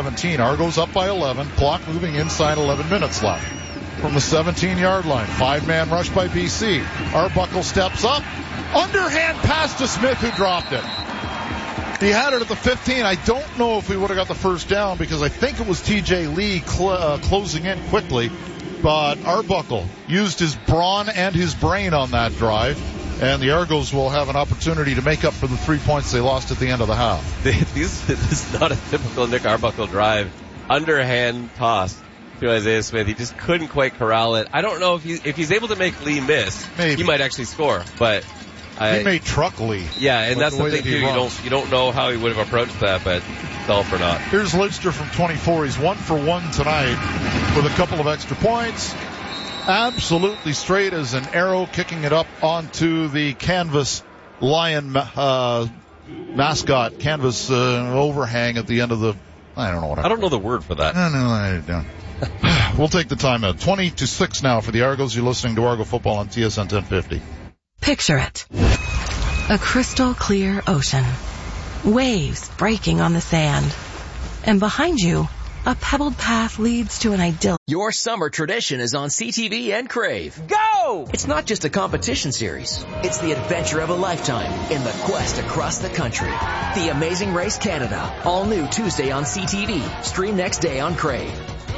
17. Argos up by 11. Clock moving inside 11 minutes left. From the 17-yard line, 5-man rush by BC. Arbuckle steps up. Underhand pass to Smith, who dropped it. He had it at the 15. I don't know if we would have got the first down because I think it was TJ Lee closing in quickly. But Arbuckle used his brawn and his brain on that drive. And the Argos will have an opportunity to make up for the 3 points they lost at the end of the half. This is not a typical Nick Arbuckle drive. Underhand toss to Isaiah Smith. He just couldn't quite corral it. I don't know if he's able to make Lee miss. Maybe. He might actually score, but he may truck Lee. Yeah, and that's the thing too. You don't know how he would have approached that, but it's all for naught. Here's Lidster from 24. He's 1 for 1 tonight with a couple of extra points. Absolutely straight as an arrow, kicking it up onto the canvas lion mascot canvas overhang at the end of the. I don't know what. I don't know the word for that. No, I don't. We'll take the time out. 20-6 now for the Argos. You're listening to Argo Football on TSN 1050. Picture it. A crystal clear ocean. Waves breaking on the sand. And behind you, a pebbled path leads to an idyll. Your summer tradition is on CTV and Crave. Go! It's not just a competition series. It's the adventure of a lifetime in the quest across the country. The Amazing Race Canada. All new Tuesday on CTV. Stream next day on Crave.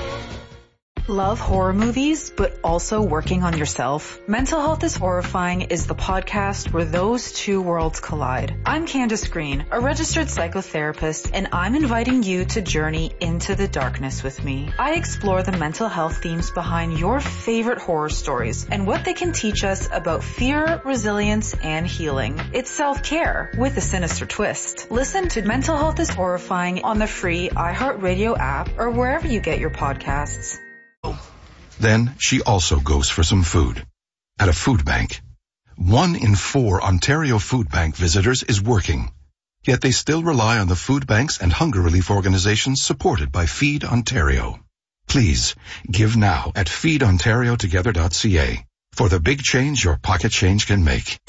Love horror movies, but also working on yourself? Mental Health is Horrifying is the podcast where those two worlds collide. I'm Candace Green, a registered psychotherapist, and I'm inviting you to journey into the darkness with me. I explore the mental health themes behind your favorite horror stories and what they can teach us about fear, resilience, and healing. It's self-care with a sinister twist. Listen to Mental Health is Horrifying on the free iHeartRadio app or wherever you get your podcasts. Then she also goes for some food at a food bank. 1 in 4 Ontario Food Bank visitors is working, yet they still rely on the food banks and hunger relief organizations supported by Feed Ontario. Please give now at feedontariotogether.ca for the big change your pocket change can make.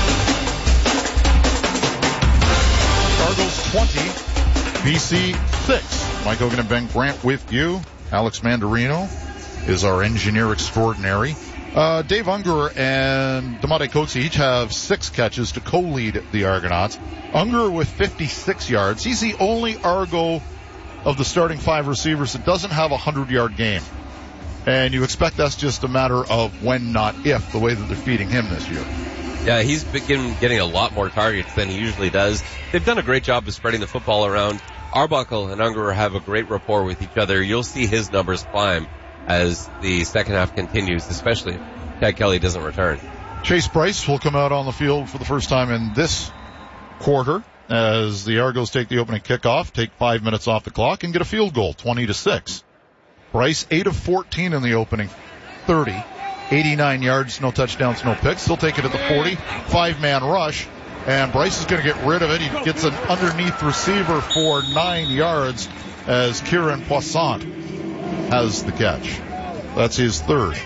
Argos 20, BC 6. Mike Hogan and Ben Grant with you. Alex Mandarino is our engineer extraordinary. Dave Unger and Damade Coetzee each have 6 catches to co-lead the Argonauts. Unger with 56 yards. He's the only Argo of the starting 5 receivers that doesn't have a 100-yard game. And you expect that's just a matter of when, not if, the way that they're feeding him this year. Yeah, he's been getting a lot more targets than he usually does. They've done a great job of spreading the football around. Arbuckle and Unger have a great rapport with each other. You'll see his numbers climb as the second half continues, especially if Ted Kelly doesn't return. Chase Bryce will come out on the field for the first time in this quarter as the Argos take the opening kickoff, take 5 minutes off the clock, and get a field goal, 20-6. Bryce, 8 of 14 in the opening 30, 89 yards, no touchdowns, no picks. He'll take it at the 40, 5-man rush, and Bryce is going to get rid of it. He gets an underneath receiver for 9 yards as Kieran Poissant has the catch. That's his third.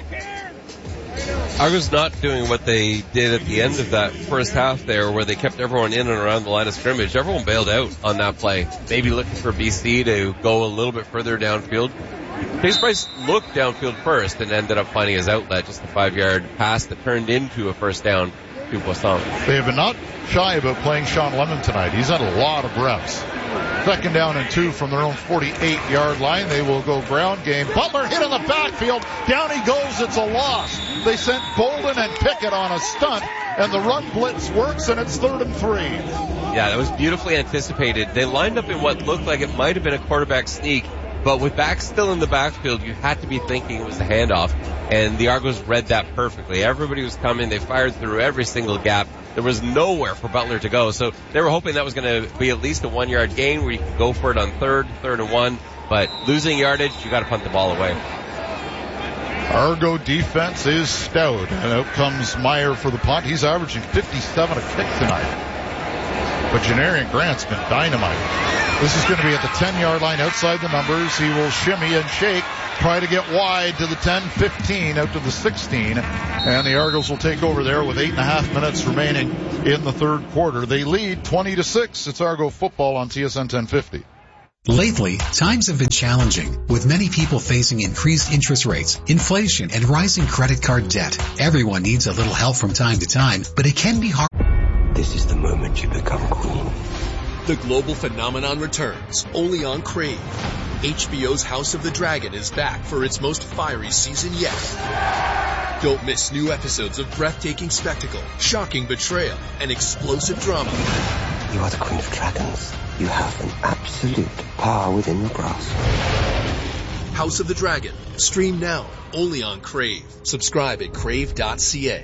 Argos not doing what they did at the end of that first half there where they kept everyone in and around the line of scrimmage. Everyone bailed out on that play. Maybe looking for BC to go a little bit further downfield. Chase Bryce looked downfield first and ended up finding his outlet, just a 5-yard pass that turned into a first down to Poissant. They have been not shy about playing Sean Lemon tonight. He's had a lot of reps. 2nd down and 2 from their own 48-yard line. They will go ground game. Butler hit in the backfield. Down he goes. It's a loss. They sent Bolden and Pickett on a stunt, and the run blitz works, and it's 3rd and 3. Yeah, that was beautifully anticipated. They lined up in what looked like it might have been a quarterback sneak, but with backs still in the backfield, you had to be thinking it was a handoff, and the Argos read that perfectly. Everybody was coming. They fired through every single gap. There was nowhere for Butler to go, so they were hoping that was going to be at least a 1-yard gain where you could go for it on 3rd and 1, but losing yardage, you got to punt the ball away. Argo defense is stout, and out comes Meyer for the punt. He's averaging 57 a kick tonight. But Janarian Grant's been dynamite. This is going to be at the 10-yard line outside the numbers. He will shimmy and shake, try to get wide to the 10, 15, out to the 16. And the Argos will take over there with 8.5 minutes remaining in the third quarter. They lead 20-6. It's Argo football on TSN 1050. Lately, times have been challenging, with many people facing increased interest rates, inflation, and rising credit card debt. Everyone needs a little help from time to time, but it can be hard. This is the moment you become queen. The global phenomenon returns, only on Crave. HBO's House of the Dragon is back for its most fiery season yet. Don't miss new episodes of breathtaking spectacle, shocking betrayal, and explosive drama. You are the Queen of Dragons. You have an absolute power within your grasp. House of the Dragon. Stream now, only on Crave. Subscribe at crave.ca.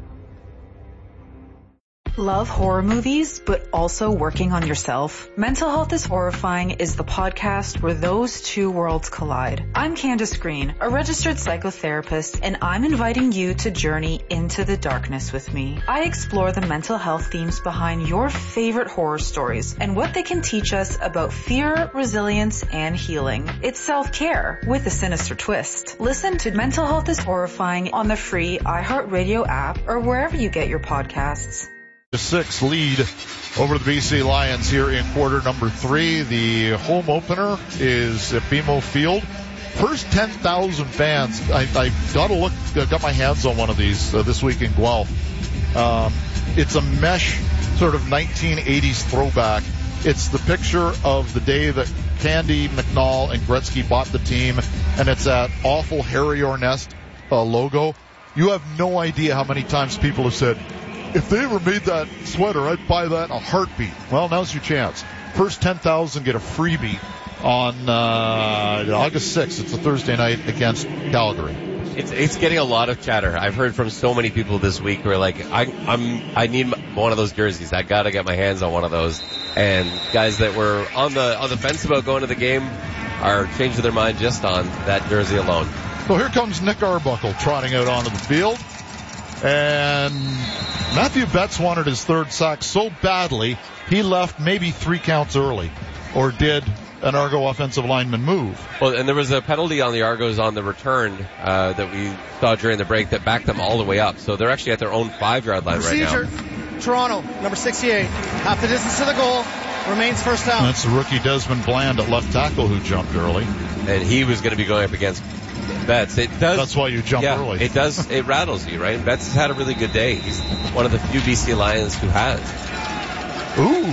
Love horror movies, but also working on yourself? Mental Health is Horrifying is the podcast where those two worlds collide. I'm Candace Green, a registered psychotherapist, and I'm inviting you to journey into the darkness with me. I explore the mental health themes behind your favorite horror stories and what they can teach us about fear, resilience, and healing. It's self-care with a sinister twist. Listen to Mental Health is Horrifying on the free iHeartRadio app or wherever you get your podcasts. 6 lead over the BC Lions here in quarter number 3. The home opener is at BMO Field. First 10,000 fans. I got my hands on one of these this week in Guelph. It's a mesh sort of 1980s throwback. It's the picture of the day that Candy, McNall, and Gretzky bought the team, and it's that awful Harry Ornest logo. You have no idea how many times people have said, if they ever made that sweater, I'd buy that in a heartbeat. Well, now's your chance. First 10,000 get a freebie on August 6th. It's a Thursday night against Calgary. It's getting a lot of chatter. I've heard from so many people this week who are like, I need one of those jerseys. I gotta get my hands on one of those. And guys that were on the fence about going to the game are changing their mind just on that jersey alone. So here comes Nick Arbuckle trotting out onto the field. And Matthew Betts wanted his third sack so badly, he left maybe 3 counts early. Or did an Argo offensive lineman move? Well, and there was a penalty on the Argos on the return that we saw during the break that backed them all the way up. So they're actually at their own 5-yard line right now. Toronto, number 68, half the distance to the goal, remains first down. That's the rookie Desmond Bland at left tackle who jumped early. And he was going to be going up against Betts. It does. That's why you jump early. It does. It rattles you, right? Betts has had a really good day. He's one of the few BC Lions who has. Ooh.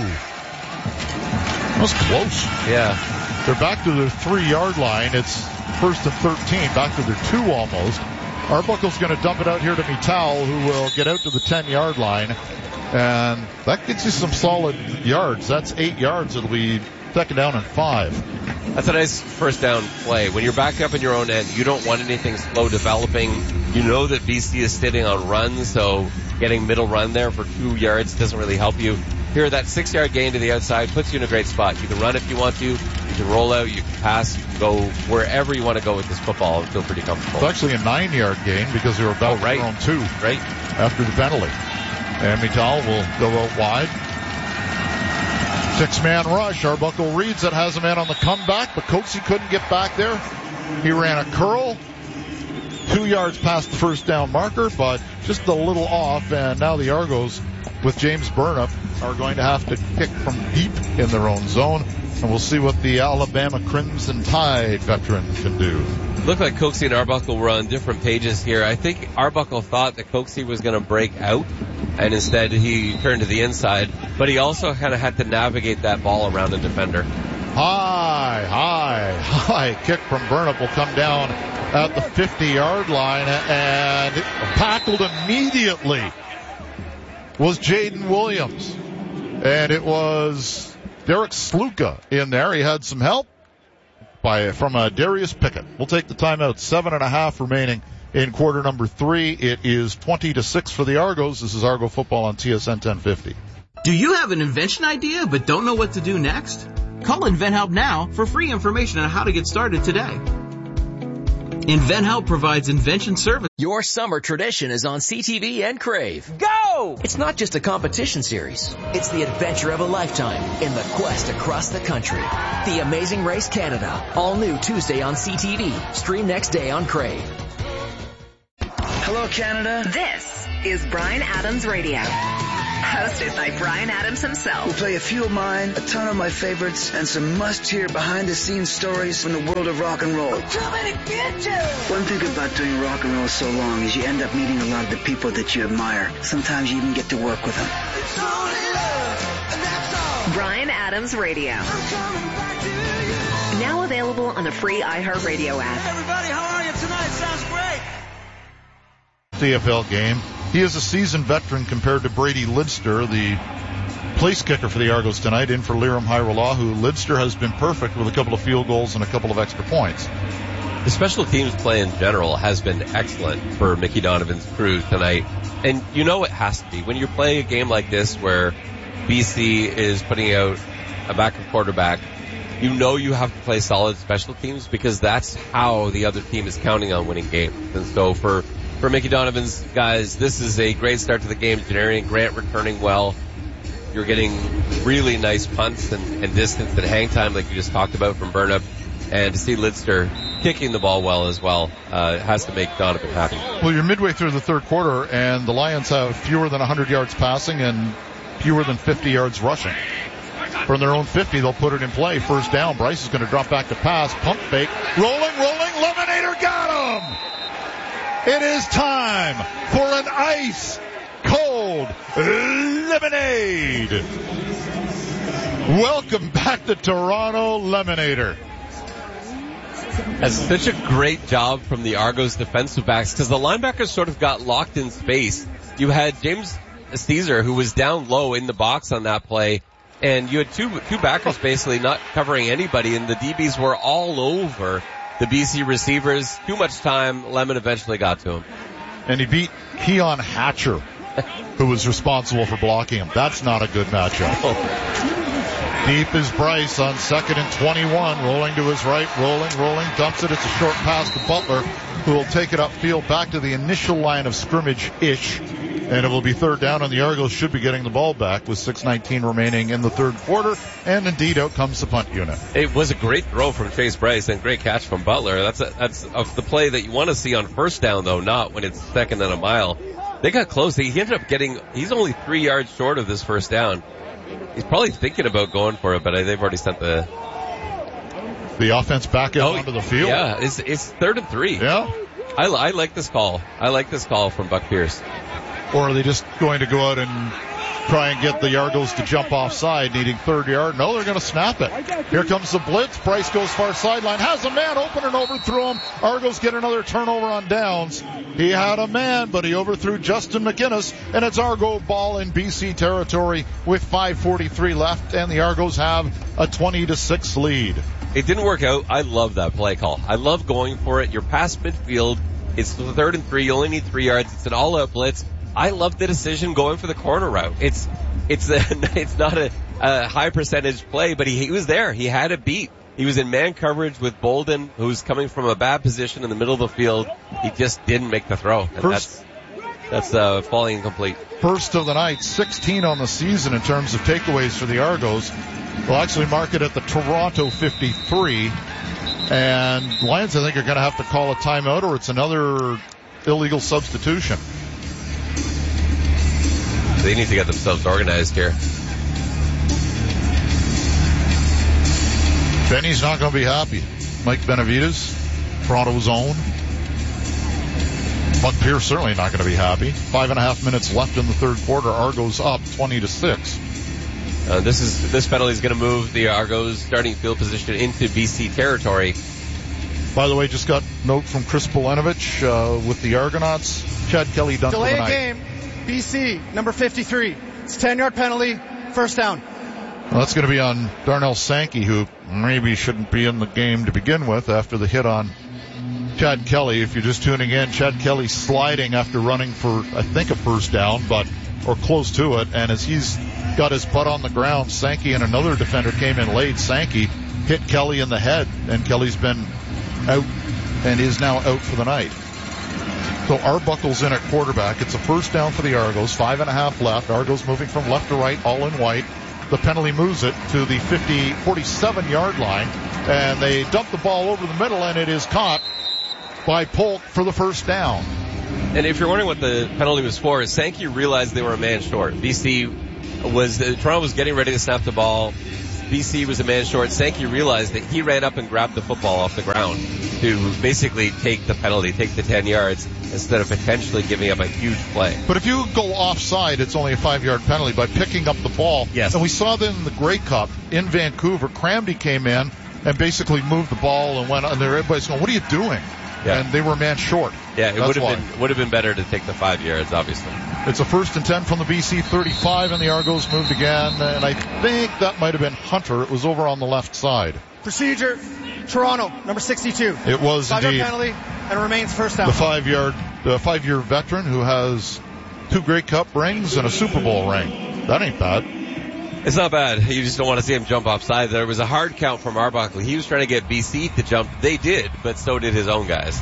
That was close. Yeah. They're back to their 3-yard line. It's first and 13. Back to their 2 almost. Arbuckle's going to dump it out here to Mittal, who will get out to the 10-yard line. And that gets you some solid yards. That's 8 yards. It'll be second down and 5. That's a nice first down play. When you're back up in your own end, you don't want anything slow developing. You know that BC is sitting on runs, so getting middle run there for 2 yards doesn't really help you. Here, that 6-yard gain to the outside puts you in a great spot. You can run if you want to. You can roll out. You can pass. You can go wherever you want to go with this football and feel pretty comfortable. It's actually a 9-yard gain because they were about to throw 2 right after the penalty. And Mittal will go out wide. 6-man rush. Arbuckle reads it, has a man on the comeback, but Coatsy couldn't get back there. He ran a curl, 2 yards past the first down marker, but just a little off, and now the Argos, with James Burnap, are going to have to kick from deep in their own zone, and we'll see what the Alabama Crimson Tide veterans can do. Looked like Coatsy and Arbuckle were on different pages here. I think Arbuckle thought that Coatsy was going to break out, and instead he turned to the inside, but he also kind of had to navigate that ball around the defender. High kick from Burnap will come down at the 50-yard line, and tackled immediately was Jaden Williams, and it was Derek Sluka in there. He had some help from Darius Pickett. We'll take the timeout. 7.5 remaining in quarter number 3. It is 20-6 for the Argos. This is Argo football on TSN 1050. Do you have an invention idea but don't know what to do next? Call InventHelp now for free information on how to get started today. InventHelp provides invention service. Your summer tradition is on CTV and Crave. Go! It's not just a competition series. It's the adventure of a lifetime in the quest across the country. The Amazing Race Canada. All new Tuesday on CTV. Stream next day on Crave. Hello, Canada. This is Bryan Adams Radio. Hosted by Brian Adams himself. We'll play a few of mine, a ton of my favorites, and some must-hear behind-the-scenes stories from the world of rock and roll. Too many bitches! One thing about doing rock and roll so long is you end up meeting a lot of the people that you admire. Sometimes you even get to work with them. It's only love, and that's all. Brian Adams Radio. Now available on the free iHeartRadio app. Hey everybody, how are you tonight? Sounds great. CFL game. He is a seasoned veteran compared to Brady Lidster, the place kicker for the Argos tonight, in for Liram Hairolahu. Lidster has been perfect with a couple of field goals and a couple of extra points. The special teams play in general has been excellent for Mickey Donovan's crew tonight. And you know it has to be. When you're playing a game like this where BC is putting out a backup quarterback, you know you have to play solid special teams because that's how the other team is counting on winning games. And so for Mickey Donovan's guys, this is a great start to the game. Janarian Grant returning well. You're getting really nice punts and distance and hang time like you just talked about from Burnup. And to see Lidster kicking the ball well as well has to make Donovan happy. Well, you're midway through the third quarter, and the Lions have fewer than 100 yards passing and fewer than 50 yards rushing. From their own 50, they'll put it in play. First down. Bryce is going to drop back to pass. Pump fake. Rolling. Lemonade got him! It is time for an ice-cold lemonade. Welcome back to Toronto, Lemonader. That's such a great job from the Argos defensive backs because the linebackers sort of got locked in space. You had James Caesar, who was down low in the box on that play, and you had two backers basically not covering anybody, and the DBs were all over the BC receivers. Too much time. Lemon eventually got to him. And he beat Keon Hatcher, who was responsible for blocking him. That's not a good matchup. Deep is Bryce on 2nd and 21. Rolling to his right. Rolling. Dumps it. It's a short pass to Butler, who will take it upfield back to the initial line of scrimmage-ish. And it will be third down, and the Argos should be getting the ball back with 6:19 remaining in the third quarter. And indeed, out comes the punt unit. It was a great throw from Chase Bryce and great catch from Butler. That's the play that you want to see on first down, though, not when it's second and a mile. They got close. He ended up he's only 3 yards short of this first down. He's probably thinking about going for it, but they've already sent the offense back out onto the field. Yeah, it's 3rd and 3. Yeah. I like this call. I like this call from Buck Pierce. Or are they just going to go out and try and get the Argos to jump offside, needing 3rd yard? No, they're going to snap it. Here comes the blitz. Bryce goes far sideline. Has a man open and overthrew him. Argos get another turnover on downs. He had a man, but he overthrew Justin McInnes, and it's Argo ball in BC territory with 5:43 left, and the Argos have a 20-6 lead. It didn't work out. I love that play call. I love going for it. You're past midfield. It's 3rd and 3. You only need 3 yards. It's an all-out blitz. I love the decision going for the corner route. It's not a high percentage play, but he was there. He had it beat. He was in man coverage with Bolden, who's coming from a bad position in the middle of the field. He just didn't make the throw. And that's falling incomplete. First of the night, 16 on the season in terms of takeaways for the Argos. We'll actually mark it at the Toronto 53. And Lions, I think, are going to have to call a timeout, or it's another illegal substitution. They need to get themselves organized here. Benny's not going to be happy. Mike Benavides, Toronto's own. Buck Pierce certainly not going to be happy. 5.5 minutes left in the third quarter. Argos up 20-6. This penalty is going to move the Argos starting field position into BC territory. By the way, just got a note from Chris Belenovich with the Argonauts. Chad Kelly done delay for the night. Delay game. BC, number 53. It's a 10-yard penalty. First down. Well, that's going to be on Darnell Sankey, who maybe shouldn't be in the game to begin with after the hit on Chad Kelly. If you're just tuning in, Chad Kelly sliding after running for, I think, a first down, or close to it. And as he's got his butt on the ground, Sankey and another defender came in late. Sankey hit Kelly in the head, and Kelly's been out and is now out for the night. So Arbuckle's in at quarterback. It's a first down for the Argos. 5.5 left. Argos moving from left to right, all in white. The penalty moves it to the 47-yard line, and they dump the ball over the middle, and it is caught by Polk for the first down. And if you're wondering what the penalty was for, Sankey realized they were a man short. Toronto was getting ready to snap the ball. BC was a man short. Sankey realized that he ran up and grabbed the football off the ground to basically take the penalty, take the 10 yards, instead of potentially giving up a huge play. But if you go offside, it's only a 5-yard penalty by picking up the ball. Yes. And we saw that in the Grey Cup in Vancouver. Cramdy came in and basically moved the ball and went, and everybody's going, what are you doing? Yeah. And they were a man short. Yeah, it would have been better to take the 5 yards, obviously. It's a 1st and 10 from the BC 35, and the Argos moved again. And I think that might have been Hunter. It was over on the left side. Procedure, Toronto, number 62. It was 5-yard indeed. penalty, and it remains first down. The 5-year veteran who has 2 Grey Cup rings and a Super Bowl ring. That ain't bad. It's not bad. You just don't want to see him jump offside. There was a hard count from Arbuckle. He was trying to get BC to jump. They did, but so did his own guys.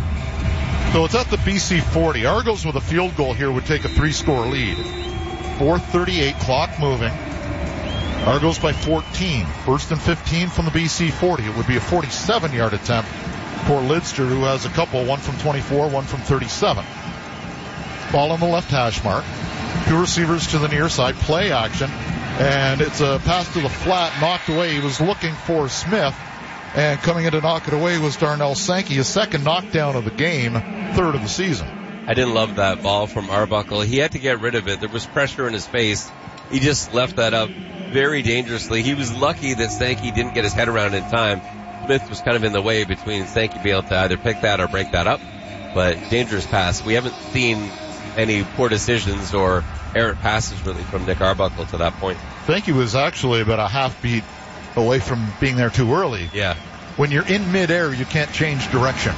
So it's at the BC 40. Argos with a field goal here would take a 3-score lead. 4:38, clock moving. Argos by 14. 1st and 15 from the BC 40. It would be a 47-yard attempt for Lidster, who has a couple, one from 24, one from 37. Ball on the left hash mark. 2 receivers to the near side. Play action. And it's a pass to the flat, knocked away. He was looking for Smith, and coming in to knock it away was Darnell Sankey, his second knockdown of the game, 3rd of the season. I didn't love that ball from Arbuckle. He had to get rid of it. There was pressure in his face. He just left that up very dangerously. He was lucky that Sankey didn't get his head around in time. Smith was kind of in the way between Sankey being able to either pick that or break that up. But dangerous pass. We haven't seen any poor decisions or errant passes really from Nick Arbuckle to that point. Sankey was actually about a half beat away from being there too early. Yeah. When you're in midair, you can't change direction.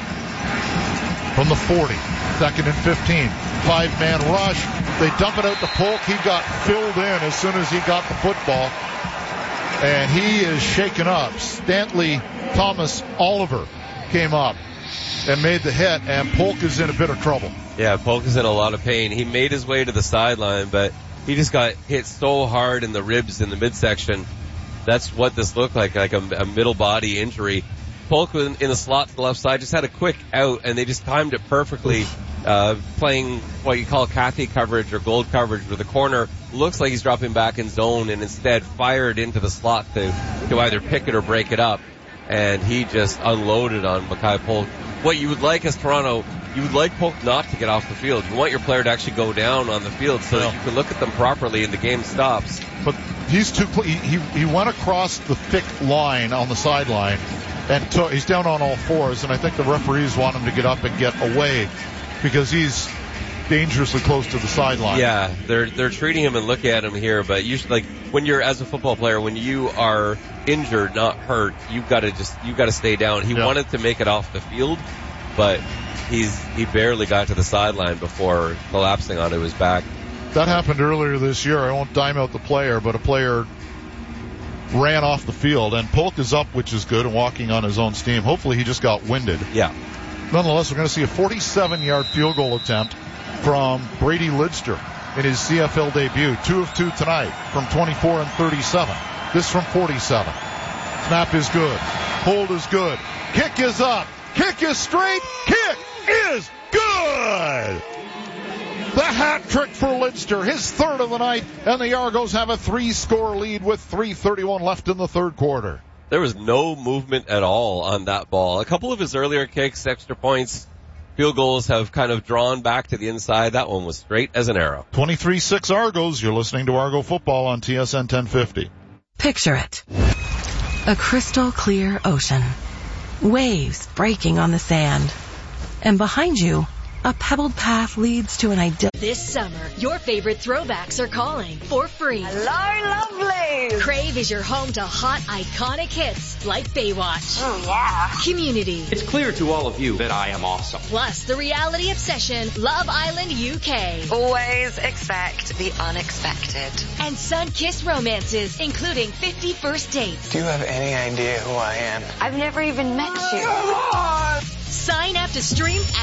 From the 40, 2nd and 15, 5-man rush. They dump it out to Polk. He got filled in as soon as he got the football. And he is shaken up. Stanley Thomas Oliver came up and made the hit, and Polk is in a bit of trouble. Yeah, Polk is in a lot of pain. He made his way to the sideline, but he just got hit so hard in the ribs in the midsection. That's what this looked like a middle body injury. Polk in the slot to the left side just had a quick out, and they just timed it perfectly, playing what you call khaki coverage or gold coverage, where the corner looks like he's dropping back in zone and instead fired into the slot to either pick it or break it up. And he just unloaded on Mackay Polk. What you would like as Toronto, you would like Polk not to get off the field. You want your player to actually go down on the field so that you can look at them properly and the game stops. But he's too he went across the thick line on the sideline, and he's down on all fours, and I think the referees want him to get up and get away because he's dangerously close to the sideline. Yeah, they're treating him and looking at him here, but usually, like, when you're, as a football player, when you are injured, not hurt, you've got to stay down. He wanted to make it off the field, but he barely got to the sideline before collapsing onto his back. That happened earlier this year. I won't dime out the player, but a player ran off the field, and Polk is up, which is good, and walking on his own steam. Hopefully he just got winded. Yeah. Nonetheless, we're going to see a 47-yard field goal attempt from Brady Lidster in his CFL debut. 2 of 2 tonight from 24 and 37. This from 47. Snap is good. Hold is good. Kick is up. Kick is straight. Kick is good. The hat trick for Lidster, his 3rd of the night, and the Argos have a 3-score lead with 3:31 left in the 3rd quarter. There was no movement at all on that ball. A couple of his earlier kicks, extra points, field goals have kind of drawn back to the inside. That one was straight as an arrow. 23-6 Argos. You're listening to Argo Football on TSN 1050. Picture it. A crystal clear ocean. Waves breaking on the sand. And behind you, a pebbled path leads to an idyllic. This summer, your favorite throwbacks are calling for free. Hello, lovelies! Crave is your home to hot, iconic hits like Baywatch. Oh, yeah. Community. It's clear to all of you that I am awesome. Plus the reality obsession, Love Island UK. Always expect the unexpected. And sun-kissed romances, including 50 First Dates. Do you have any idea who I am? I've never even met you. Sign up to stream at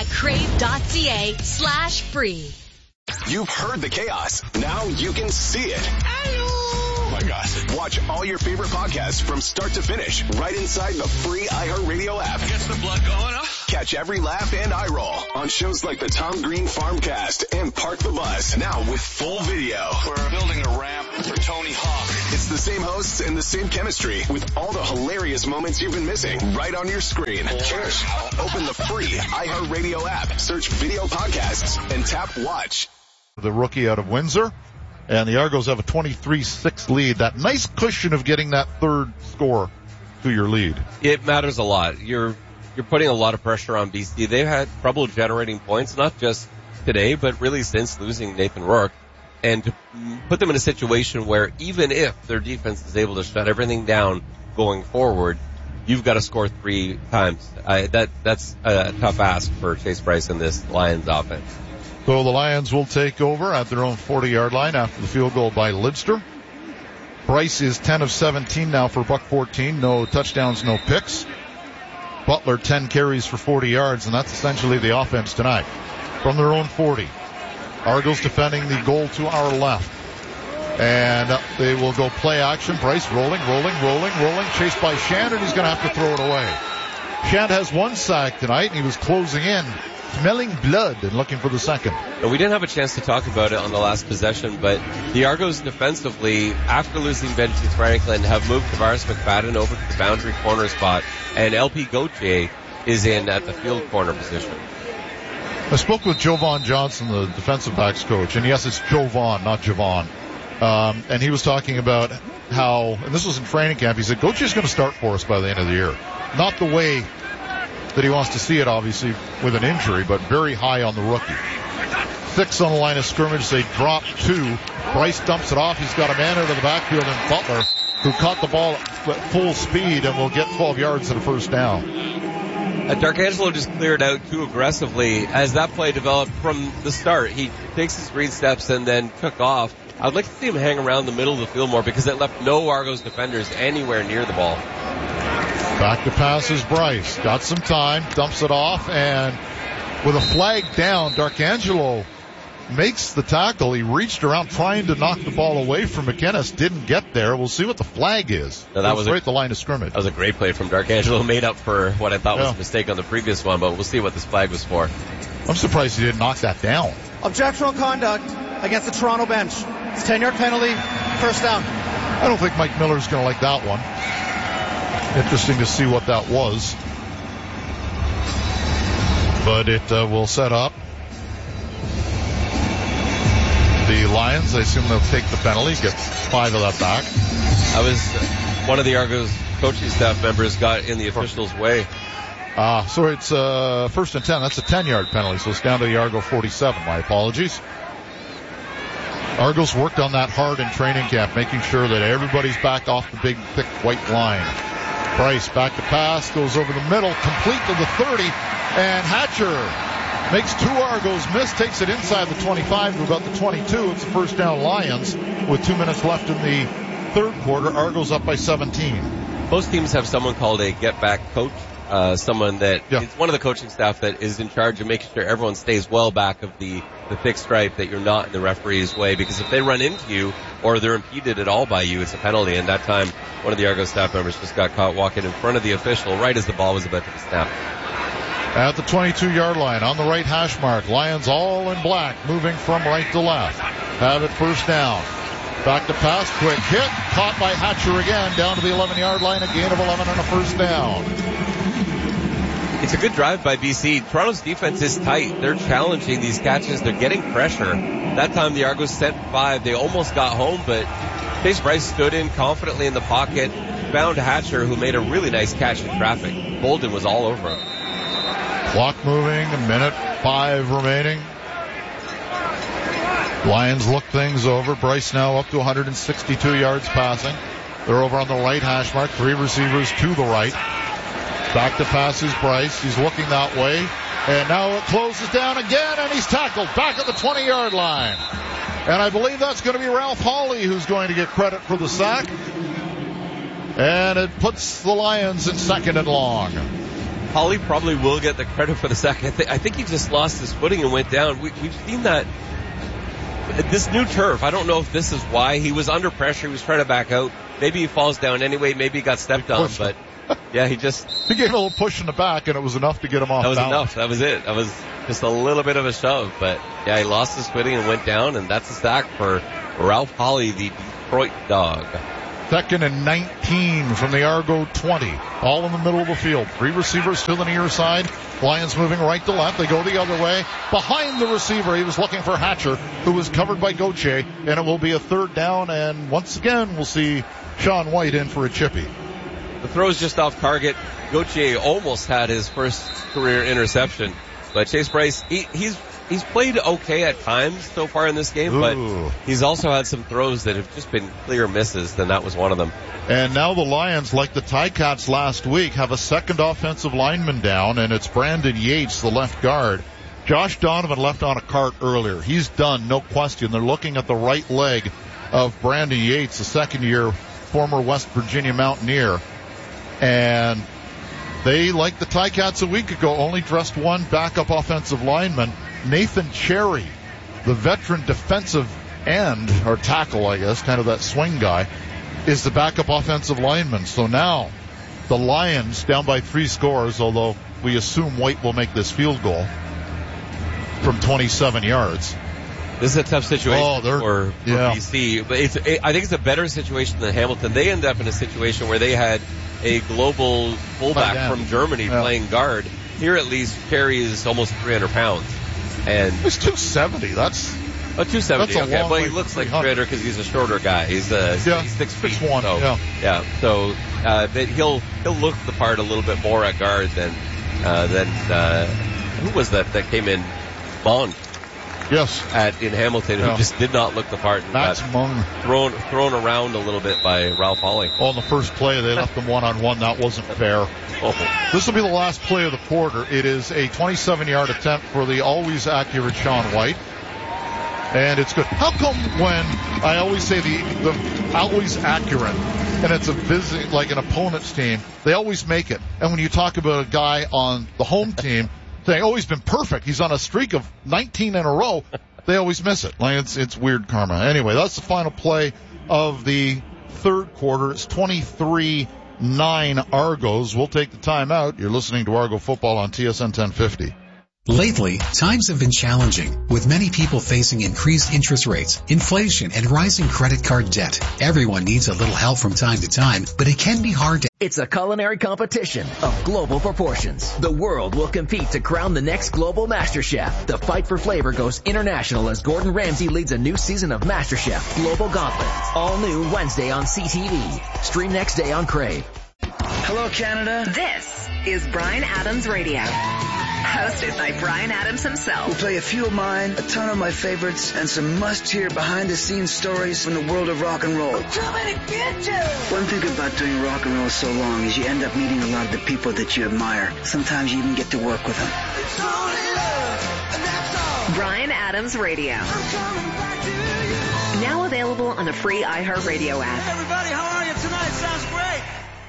crave.ca/free. You've heard the chaos. Now you can see it. Oh my gosh. Watch all your favorite podcasts from start to finish right inside the free iHeartRadio app. Gets the blood going, huh? Catch every laugh and eye roll on shows like the Tom Green Farmcast and Park the Bus, now with full video. We're building a ramp for Tony Hawk. It's the same hosts and the same chemistry with all the hilarious moments you've been missing right on your screen. Cheers. Open the free iHeartRadio app, search video podcasts, and tap watch. The rookie out of Windsor, and the Argos have a 23-6 lead. That nice cushion of getting that third score to your lead. It matters a lot. You're putting a lot of pressure on BC. They've had trouble generating points, not just today, but really since losing Nathan Rourke. And to put them in a situation where even if their defense is able to shut everything down going forward, you've got to score 3 times. That's a tough ask for Chase Bryce in this Lions offense. So the Lions will take over at their own 40-yard line after the field goal by Lidster. Bryce is 10 of 17 now for $114. No touchdowns, no picks. Butler 10 carries for 40 yards, and that's essentially the offense tonight. From their own 40. Argos defending the goal to our left. And they will go play action. Bryce rolling. Chased by Shand, and he's going to have to throw it away. Shand has 1 sack tonight, and he was closing in, smelling blood and looking for the second. And we didn't have a chance to talk about it on the last possession, but the Argos defensively, after losing Benji Franklin, have moved Tavares McFadden over to the boundary corner spot, and LP Gauthier is in at the field corner position. I spoke with Jovan Johnson, the defensive backs coach, and yes, it's Jovan, not Javon. And he was talking about how, and this was in training camp, he said, Gauthier's going to start for us by the end of the year. Not the way that he wants to see it, obviously, with an injury, but very high on the rookie. 6 on the line of scrimmage. They drop 2. Bryce dumps it off. He's got a man out of the backfield in Butler, who caught the ball at full speed and will get 12 yards and a first down. Darkangelo just cleared out too aggressively as that play developed from the start. He takes his green steps and then took off. I'd like to see him hang around the middle of the field more because it left no Argos defenders anywhere near the ball. Back to pass is Bryce. Got some time, dumps it off, and with a flag down, Darkangelo makes the tackle. He reached around trying to knock the ball away from McInnes. Didn't get there. We'll see what the flag is. No, that was right at the line of scrimmage. That was a great play from Darkangelo. Made up for what I thought was a mistake on the previous one, but we'll see what this flag was for. I'm surprised he didn't knock that down. Objectional conduct against the Toronto bench. It's a 10-yard penalty, first down. I don't think Mike Miller's going to like that one. Interesting to see what that was. But it will set up the Lions. I assume they'll take the penalty, get 5 of that back. I was one of the Argos coaching staff members got in the officials' way. So it's first and 10. That's a 10-yard penalty, so it's down to the Argo 47. My apologies. Argos worked on that hard in training camp, making sure that everybody's back off the big, thick white line. Bryce back to pass, goes over the middle, complete to the 30, and Hatcher makes 2 Argos miss, takes it inside the 25 to about the 22. It's a first down Lions with 2 minutes left in the third quarter. Argos up by 17. Most teams have someone called a get-back coach. Someone that is one of the coaching staff that is in charge of making sure everyone stays well back of the thick stripe, that you're not in the referee's way, because if they run into you or they're impeded at all by you, it's a penalty. And that time, one of the Argos staff members just got caught walking in front of the official right as the ball was about to be snapped. At the 22-yard line, on the right hash mark, Lions all in black, moving from right to left. Have it first down. Back to pass, quick hit, caught by Hatcher again, down to the 11-yard line, a gain of 11 and a first down. It's a good drive by BC. Toronto's defense is tight. They're challenging these catches. They're getting pressure. That time the Argos sent 5. They almost got home, but Chase Bryce stood in confidently in the pocket, found Hatcher, who made a really nice catch in traffic. Bolden was all over him. Clock moving, a minute 5 remaining. Lions look things over. Bryce now up to 162 yards passing. They're over on the right hash mark. 3 receivers to the right. Back to pass is Bryce. He's looking that way. And now it closes down again, and he's tackled back at the 20-yard line. And I believe that's going to be Ralph Hawley who's going to get credit for the sack. And it puts the Lions in second and long. Hawley probably will get the credit for the sack. I think he just lost his footing and went down. We've seen that. This new turf, I don't know if this is why. He was under pressure. He was trying to back out. Maybe he falls down anyway. Maybe he got stepped on, but Yeah, he gave a little push in the back, and it was enough to get him off balance. That was enough. That was it. That was just a little bit of a shove. But, yeah, he lost his footing and went down, and that's a sack for Ralph Holley, the Detroit Dog. 2nd and 19 from the Argo 20. All in the middle of the field. 3 receivers to the near side. Lions moving right to left. They go the other way. Behind the receiver, he was looking for Hatcher, who was covered by Gauthier, and it will be a 3rd down, and once again we'll see Sean White in for a chippy. The throw's just off target. Gauthier almost had his first career interception, but Chase Bryce, he's played okay at times so far in this game, but he's also had some throws that have just been clear misses, and that was one of them. And now the Lions, like the Ticats last week, have a second offensive lineman down, and it's Brandon Yates, the left guard. Josh Donovan left on a cart earlier. He's done, no question. They're looking at the right leg of Brandon Yates, the second-year former West Virginia Mountaineer. And they, like the Ticats a week ago, only dressed one backup offensive lineman. Nathan Cherry, the veteran defensive end, or tackle, I guess, kind of that swing guy, is the backup offensive lineman. So now the Lions down by 3 scores, although we assume White will make this field goal from 27 yards. This is a tough situation for BC. But I think it's a better situation than Hamilton. They end up in a situation where they had a global fullback from Germany playing guard. Here at least, Cherry is almost 300 pounds. And it's 270. That's 270. That's okay, but he looks like 300 because he's a shorter guy. He's 6 feet. 6'1". So, So he'll look the part a little bit more at guard than who was that came in? Bond. Yes. In Hamilton, who just did not look the part. And Max Mung. Thrown around a little bit by Ralph Holley. On the first play, they left them one-on-one. That wasn't fair. This will be the last play of the quarter. It is a 27-yard attempt for the always accurate Sean White. And it's good. How come when I always say the always accurate, and it's like an opponent's team, they always make it. And when you talk about a guy on the home team, saying, he's been perfect. He's on a streak of 19 in a row. They always miss it. Like it's weird karma. Anyway, that's the final play of the third quarter. It's 23-9 Argos. We'll take the timeout. You're listening to Argo Football on TSN 1050. Lately, times have been challenging, with many people facing increased interest rates, inflation, and rising credit card debt. Everyone needs a little help from time to time, but it can be hard to... It's a culinary competition of global proportions. The world will compete to crown the next global master chef. The fight for flavor goes international as Gordon Ramsay leads a new season of MasterChef Global Gauntlet. All new Wednesday on CTV. Stream next day on Crave. Hello, Canada. This is Bryan Adams Radio. Hosted by Bryan Adams himself. We'll play a few of mine, a ton of my favorites, and some must-hear behind-the-scenes stories from the world of rock and roll. I'm coming to get you! One thing about doing rock and roll so long is you end up meeting a lot of the people that you admire. Sometimes you even get to work with them. It's only love, and that's all. Bryan Adams Radio. I'm coming back to you. Now available on the free iHeartRadio app. Hey everybody, how are you tonight? Sounds great.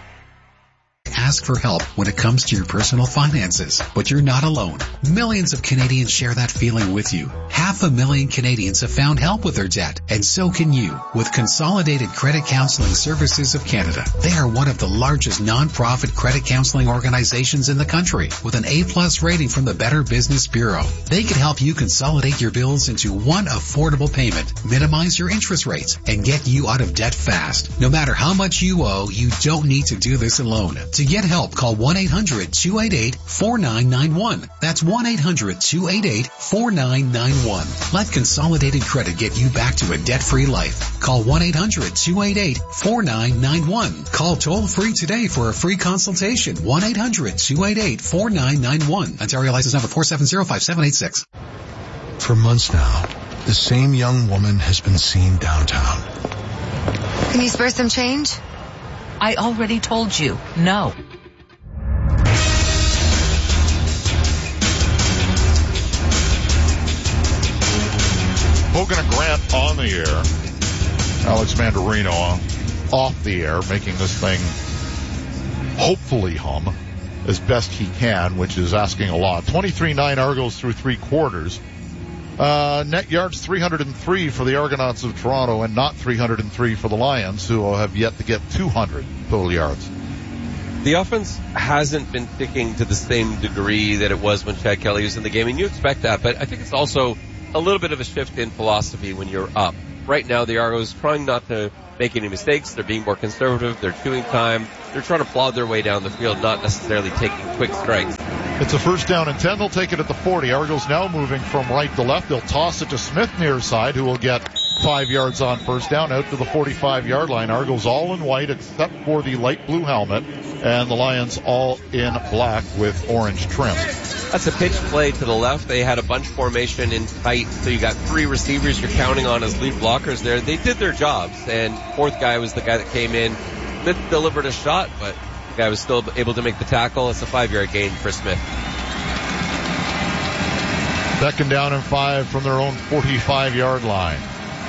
Ask for help when it comes to your personal finances, but you're not alone. Millions of Canadians share that feeling with you. 500,000 Canadians have found help with their debt, and so can you with Consolidated Credit Counseling Services of Canada. They are one of the largest non-profit credit counseling organizations in the country with an A+ rating from the Better Business Bureau. They can help you consolidate your bills into one affordable payment, minimize your interest rates, and get you out of debt fast. No matter how much you owe, you don't need to do this alone. To get help, call 1-800-288-4991. That's 1-800-288-4991. Let Consolidated Credit get you back to a debt-free life. Call 1-800-288-4991. Call toll-free today for a free consultation. 1-800-288-4991. Ontario license number 4705786. For months now, the same young woman has been seen downtown. Can you spare some change? I already told you, no. Hogan and Grant on the air. Alex Mandarino off the air, making this thing hopefully hum as best he can, which is asking a lot. 23-9 Argos through 3 quarters. Net yards 303 for the Argonauts of Toronto and not 303 for the Lions, who have yet to get 200 total yards. The offense hasn't been sticking to the same degree that it was when Chad Kelly was in the game, and you expect that, but I think it's also a little bit of a shift in philosophy when you're up. Right now, the Argos trying not to make any mistakes. They're being more conservative. They're chewing time. They're trying to plod their way down the field, not necessarily taking quick strikes. It's a first down and 10. They'll take it at the 40. Argos now moving from right to left. They'll toss it to Smith near side, who will get 5 yards on first down out to the 45-yard line. Argos all in white except for the light blue helmet, and the Lions all in black with orange trim. That's a pitch play to the left. They had a bunch formation in tight, so you got 3 receivers you're counting on as lead blockers there. They did their jobs, and fourth guy was the guy that came in. Smith delivered a shot, but the guy was still able to make the tackle. It's a 5-yard gain for Smith. Second down and 5 from their own 45-yard line.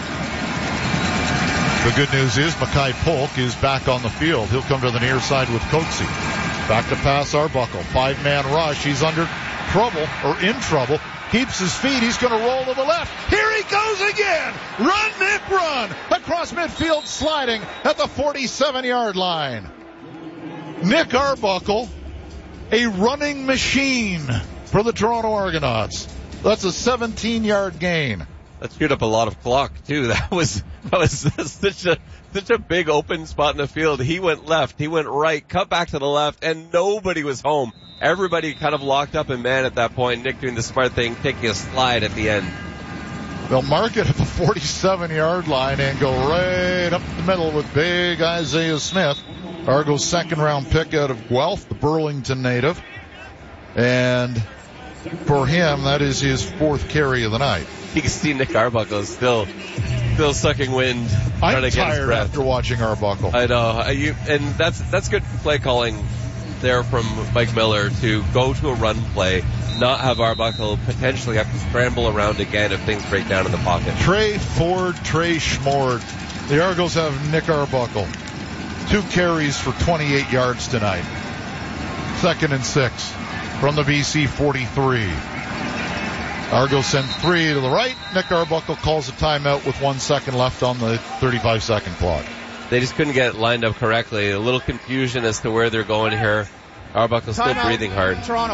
The good news is Mackay Polk is back on the field. He'll come to the near side with Coatsy. Back to pass Arbuckle. 5-man rush. He's under trouble, or in trouble. Keeps his feet. He's going to roll to the left. Here he goes again. Run, Nick, run. Across midfield, sliding at the 47-yard line. Nick Arbuckle, a running machine for the Toronto Argonauts. That's a 17-yard gain. That chewed up a lot of clock, too. That was such a big open spot in the field. He went left, he went right, cut back to the left, and nobody was home. Everybody kind of locked up in man at that point. Nick doing the smart thing, taking a slide at the end. They'll mark it at the 47-yard line and go right up the middle with big Isaiah Smith. Argo's second-round pick out of Guelph, the Burlington native. And for him, that is his 4th carry of the night. You can see Nick Arbuckle is still sucking wind. I'm tired after watching Arbuckle. I know. And that's good play calling there from Mike Miller to go to a run play, not have Arbuckle potentially have to scramble around again if things break down in the pocket. Trey Ford, Trey Schmord. The Argos have Nick Arbuckle. 2 carries for 28 yards tonight. 2nd and 6 from the BC 43. Argos send 3 to the right. Nick Arbuckle calls a timeout with 1 second left on the 35-second clock. They just couldn't get it lined up correctly. A little confusion as to where they're going here. Arbuckle's still breathing hard. Toronto.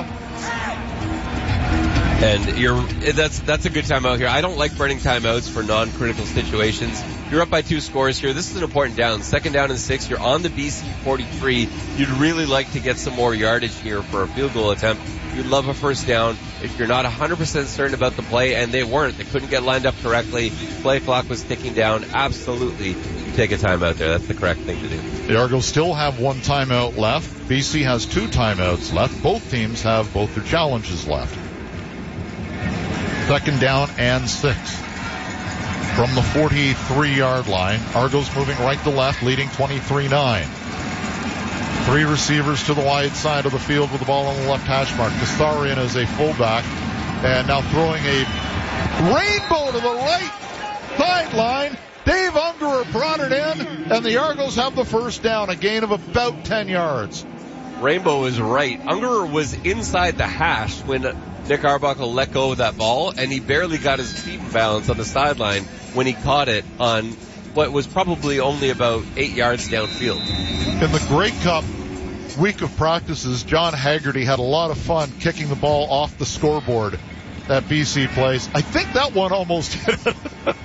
And that's a good timeout here. I don't like burning timeouts for non-critical situations. You're up by 2 scores here. This is an important down. 2nd down and 6. You're on the BC 43. You'd really like to get some more yardage here for a field goal attempt. You'd love a first down. If you're not 100% certain about the play, and they weren't, they couldn't get lined up correctly, play clock was ticking down, absolutely you take a timeout there. That's the correct thing to do. The Argos still have 1 timeout left. BC has 2 timeouts left. Both teams have both their challenges left. 2nd down and 6. From the 43-yard line, Argos moving right to left, leading 23-9. 3 receivers to the wide side of the field with the ball on the left hash mark. Kassarian is a fullback, and now throwing a rainbow to the right sideline. Dave Ungerer brought it in, and the Argos have the first down, a gain of about 10 yards. Rainbow is right. Ungerer was inside the hash when Nick Arbuckle let go of that ball, and he barely got his feet in balance on the sideline when he caught it on what was probably only about 8 yards downfield. In the Grey Cup week of practices, John Haggerty had a lot of fun kicking the ball off the scoreboard at BC Place. I think that one almost hit it.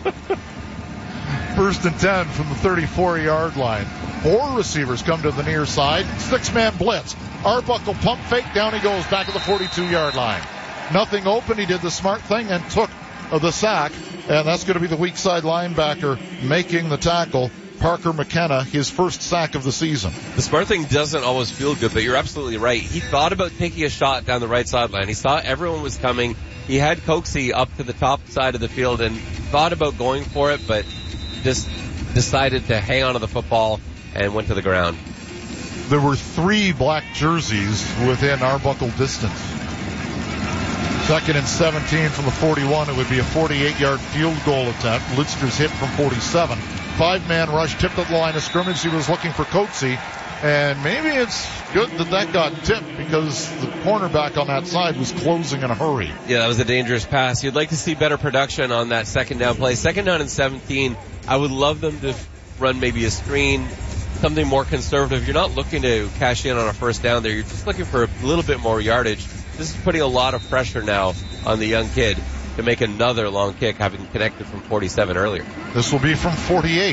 1st and 10 from the 34-yard line. 4 receivers come to the near side. 6-man blitz. Arbuckle pump fake. Down he goes back at the 42-yard line. Nothing open. He did the smart thing and took the sack. And that's going to be the weak side linebacker making the tackle, Parker McKenna, his first sack of the season. The smart thing doesn't always feel good, but you're absolutely right. He thought about taking a shot down the right sideline. He saw everyone was coming. He had Coxie up to the top side of the field and thought about going for it, but just decided to hang on to the football and went to the ground. There were 3 black jerseys within Arbuckle distance. 2nd and 17 from the 41. It would be a 48-yard field goal attempt. Lidster's hit from 47. 5-man rush, tipped at the line of scrimmage. He was looking for Coatsy. And maybe it's good that got tipped because the cornerback on that side was closing in a hurry. Yeah, that was a dangerous pass. You'd like to see better production on that 2nd down play. 2nd down and 17. I would love them to run maybe a screen, something more conservative. You're not looking to cash in on a first down there. You're just looking for a little bit more yardage. This is putting a lot of pressure now on the young kid to make another long kick, having connected from 47 earlier. This will be from 48.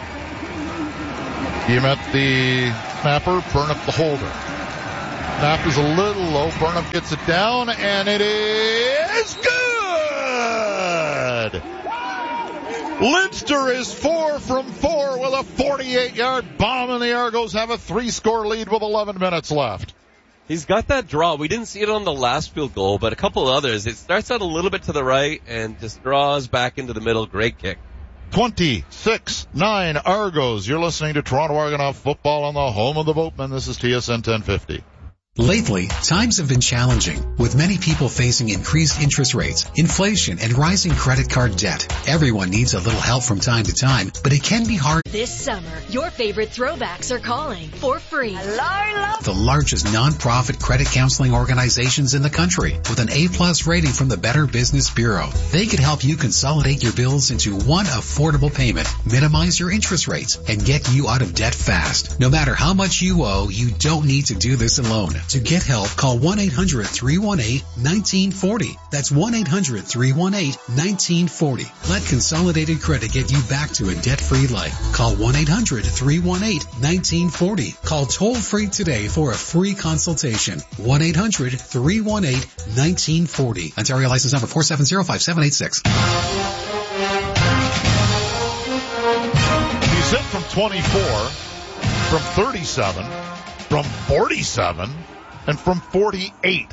He met the snapper, Burnip the holder. Snap is a little low. Burnip gets it down, and it is good! Lidster is 4 from 4 with a 48-yard bomb, and the Argos have a 3-score lead with 11 minutes left. He's got that draw. We didn't see it on the last field goal, but a couple of others. It starts out a little bit to the right and just draws back into the middle. Great kick. 26-9 Argos. You're listening to Toronto Argonaut football on the home of the Boatmen. This is TSN 1050. Lately, times have been challenging, with many people facing increased interest rates, inflation, and rising credit card debt. Everyone needs a little help from time to time, but it can be hard. This summer, your favorite throwbacks are calling for free. Hello. The largest non-profit credit counseling organizations in the country, with an A+ rating from the Better Business Bureau. They could help you consolidate your bills into one affordable payment, minimize your interest rates, and get you out of debt fast. No matter how much you owe, you don't need to do this alone. To get help, call 1-800-318-1940. That's 1-800-318-1940. Let Consolidated Credit get you back to a debt-free life. Call 1-800-318-1940. Call toll-free today for a free consultation. 1-800-318-1940. Ontario license number 4705786. He's hit from 24, from 37, from 47, and from 48.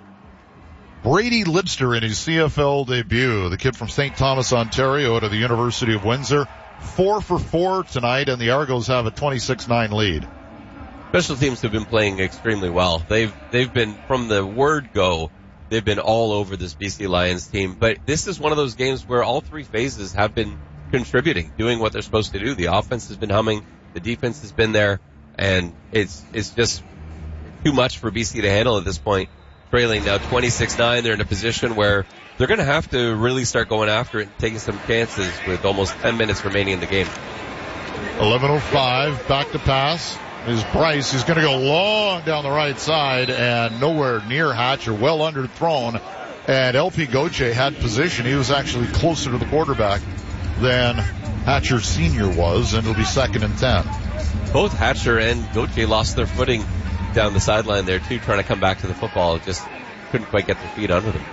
Brady Lidster in his CFL debut, the kid from St. Thomas, Ontario, out of the University of Windsor. 4 for 4 tonight, and the Argos have a 26-9 lead. Special teams have been playing extremely well. They've been, from the word go, they've been all over this BC Lions team. But this is one of those games where all three phases have been contributing, doing what they're supposed to do. The offense has been humming, the defense has been there, and it's just too much for BC to handle at this point. Trailing now 26-9, they're in a position where they're going to have to really start going after it and taking some chances with almost 10 minutes remaining in the game. 11:05, back to pass is Bryce. He's going to go long down the right side and nowhere near Hatcher, well underthrown. And LP Gauthier had position. He was actually closer to the quarterback than Hatcher Sr. was, and it'll be 2nd and 10. Both Hatcher and Gauthier lost their footing down the sideline there too, trying to come back to the football. Just couldn't quite get their feet under them.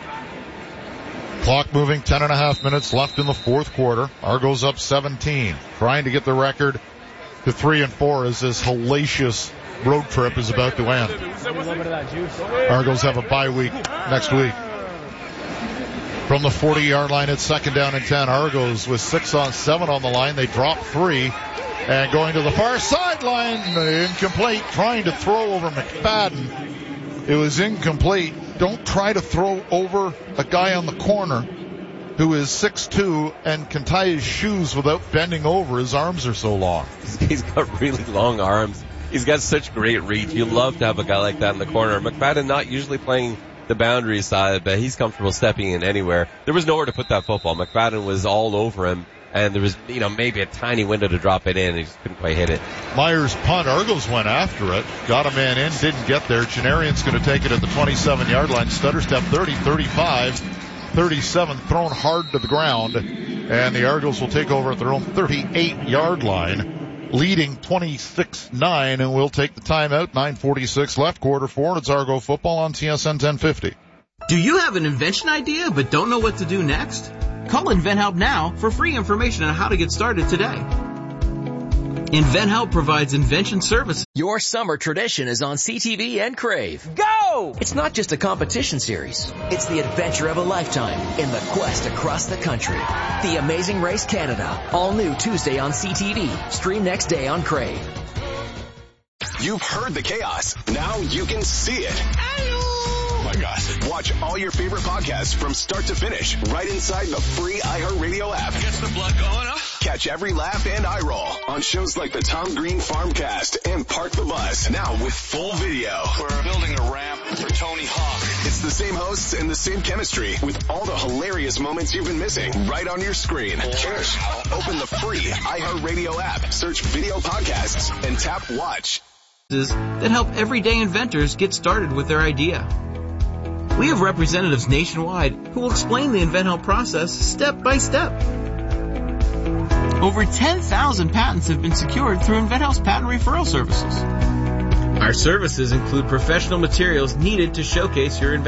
Clock moving, 10.5 minutes left in the fourth quarter. Argos up 17, trying to get the record to 3-4 as this hellacious road trip is about to end. Argos have a bye week next week. From the 40-yard line, it's 2nd down and 10. Argos with 6 on 7 on the line. They drop 3. And going to the far sideline, incomplete, trying to throw over McFadden. It was incomplete. Don't try to throw over a guy on the corner who is 6'2" and can tie his shoes without bending over. His arms are so long. He's got really long arms. He's got such great reach. You love to have a guy like that in the corner. McFadden not usually playing the boundary side, but he's comfortable stepping in anywhere. There was nowhere to put that football. McFadden was all over him. And there was, maybe a tiny window to drop it in. He just couldn't quite hit it. Myers punt. Argos went after it. Got a man in. Didn't get there. Chenarian's going to take it at the 27-yard line. Stutter step 30, 35, 37. Thrown hard to the ground. And the Argos will take over at their own 38-yard line. Leading 26-9. And we'll take the timeout. 9:46 left. Quarter 4. It's Argo football on TSN 1050. Do you have an invention idea but don't know what to do next? Call InventHelp now for free information on how to get started today. InventHelp provides invention services. Your summer tradition is on CTV and Crave. Go! It's not just a competition series. It's the adventure of a lifetime in the quest across the country. The Amazing Race Canada. All new Tuesday on CTV. Stream next day on Crave. You've heard the chaos. Now you can see it. Oh my gosh. Watch all your favorite podcasts from start to finish right inside the free iHeartRadio app. Gets the blood going, huh? Catch every laugh and eye roll on shows like the Tom Green Farmcast and Park the Bus. Now with full video. We're building a ramp for Tony Hawk It's the same hosts and the same chemistry with all the hilarious moments you've been missing right on your screen. Cheers. Open the free iHeartRadio app, search video podcasts, and tap watch. That help everyday inventors get started with their idea. We have representatives nationwide who will explain the InventHelp process step by step. Over 10,000 patents have been secured through InventHelp's patent referral services. Our services include professional materials needed to showcase your invention.